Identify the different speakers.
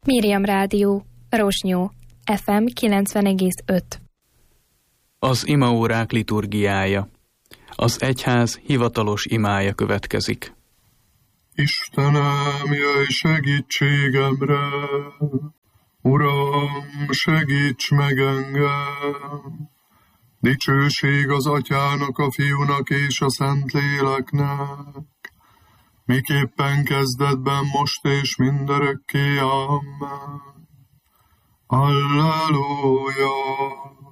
Speaker 1: Miriam Rádió, Rozsnyó, FM 90,5.
Speaker 2: Az imaórák liturgiája. Az egyház hivatalos imája következik.
Speaker 3: Istenem, jöjj segítségemre! Uram, segíts meg engem! Dicsőség az Atyának, a Fiúnak és a Szentléleknek, miképpen kezdetben, most és mindörökké. Amen. Alleluja!